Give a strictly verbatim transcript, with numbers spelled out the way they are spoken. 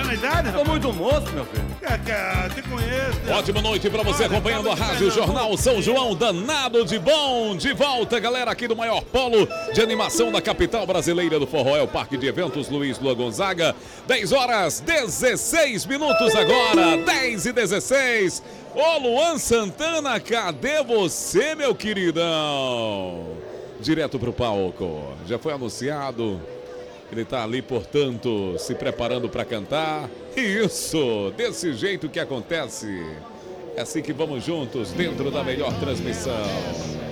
na idade, Tô muito moço, meu filho. Cacá, te conheço. Ótima noite pra você Olha, acompanhando a acaba de Rádio ganhar. Jornal São João, danado de bom. De volta, galera, aqui do maior polo de animação da capital brasileira do forró. É o Parque de Eventos Luiz Lua Gonzaga. dez horas, dezesseis minutos agora. dez e dezesseis. Ô, Luan Santana, cadê você, meu queridão? Direto pro palco. Já foi anunciado. Ele tá ali, portanto, se preparando para cantar. Isso, desse jeito que acontece. É assim que vamos juntos dentro da melhor transmissão.